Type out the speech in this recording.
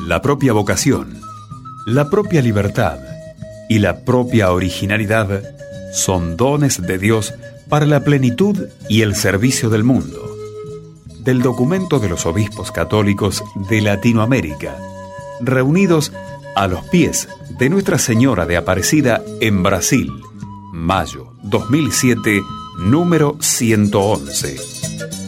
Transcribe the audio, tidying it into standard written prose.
la propia vocación, la propia libertad y la propia originalidad son dones de Dios para la plenitud y el servicio del mundo. Del documento de los obispos católicos de Latinoamérica, reunidos a los pies de Nuestra Señora de Aparecida en Brasil, mayo 2007, número 111.